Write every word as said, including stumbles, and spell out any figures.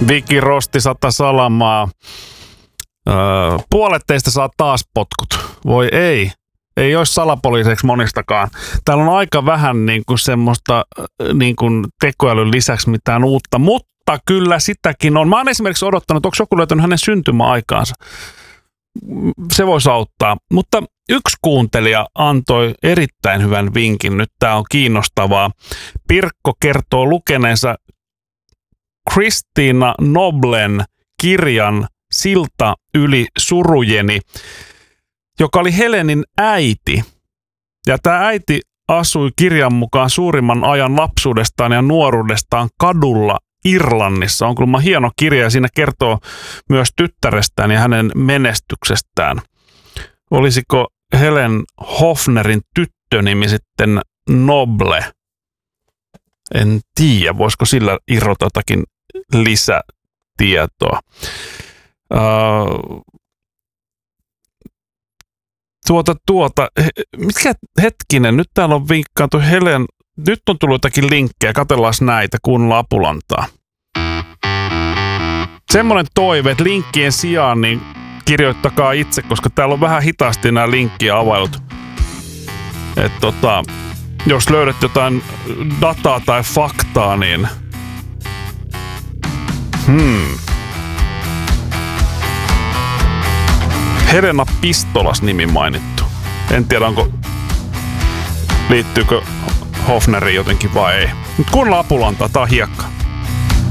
Viki Rosti sata salamaa. Öö, puolet teistä saa taas potkut. Voi ei. Ei olisi salapoliiseksi monistakaan. Täällä on aika vähän niin kuin semmoista niin kuin tekoälyn lisäksi mitään uutta, mutta kyllä sitäkin on. Mä oon esimerkiksi odottanut, onko joku löytänyt hänen syntymäaikaansa. Se voisi auttaa. Mutta yksi kuuntelija antoi erittäin hyvän vinkin. Nyt tää on kiinnostavaa. Pirkko kertoo lukeneensa Kristiina Noblen kirjan Silta yli surujeni, joka oli Helenin äiti. Ja tämä äiti asui kirjan mukaan suurimman ajan lapsuudestaan ja nuoruudestaan kadulla Irlannissa. On kuulemma hieno kirja ja siinä kertoo myös tyttärestään ja hänen menestyksestään. Olisiko Helen Hofnerin tyttönimi sitten Noble? En tiedä, voisiko sillä irrota jotakin lisätietoa. Uh, tuota, tuota, mitkä hetkinen, nyt täällä on vinkkaantu Helen, nyt on tullut jotakin linkkejä, katsellaan näitä, kuunnellaan Apulantaa. Semmoinen toive, että linkkien sijaan niin kirjoittakaa itse, koska täällä on vähän hitaasti nämä linkkiä availut. Että tota, jos löydät jotain dataa tai faktaa, niin hmm. Helena Pistolas nimi mainittu. En tiedä, onko liittyykö Hofneriin jotenkin vai ei. Mutta kuunnellaan Apulantaa, tää on hiekka.